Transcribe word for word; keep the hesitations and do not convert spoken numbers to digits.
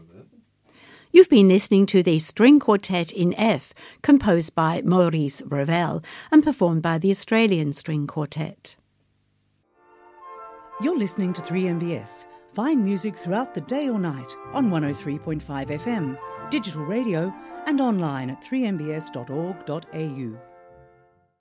You've been listening to the String Quartet in F, composed by Maurice Ravel and performed by the Australian String Quartet. You're listening to three M B S. Find music throughout the day or night on one oh three point five F M, digital radio and online at three m b s dot org dot a u.